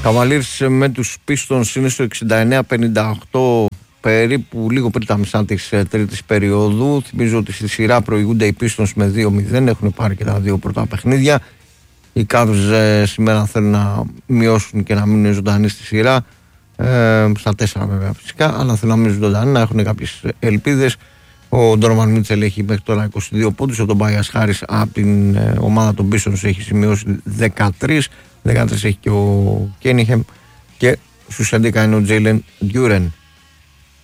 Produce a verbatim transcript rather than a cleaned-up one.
Cavaliers με τους Pistons είναι στο εξήντα εννέα πενήντα οκτώ, περίπου λίγο πριν τα μισά της τρίτης περίοδου. Θυμίζω ότι στη σειρά προηγούνται οι Pistons με δύο μηδέν, έχουν πάρει και τα δύο πρώτα παιχνίδια. Οι Cavs ε, σήμερα θέλουν να μειώσουν και να μείνουν ζωντανοί στη σειρά, ε, στα τέσσερα βέβαια φυσικά, αλλά θέλουν να μείνουν ζωντανοί, να έχουν κάποιες ελπίδες. Ο Ντόνοβαν Μίτσελ έχει μέχρι τώρα είκοσι δύο πόντους, ο Τομπάιας Χάρις από την ε, ομάδα των Pistons έχει σημειώσει δεκατρείς, δεκατρείς έχει και ο Κένιχεμ και στους έντεκα είναι ο Τζέιλεν Ντιούρεν.